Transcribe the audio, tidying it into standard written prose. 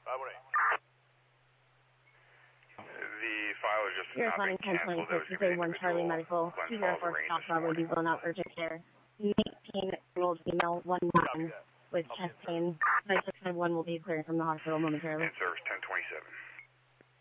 The file is just You're not been responding canceled. 1026, 1 Charlie Medical, 204 South Bravo, be blown out urgent care. 18-year-old female, 1 with chest pain. 5651 will be clearing from the hospital momentarily. And service 1026.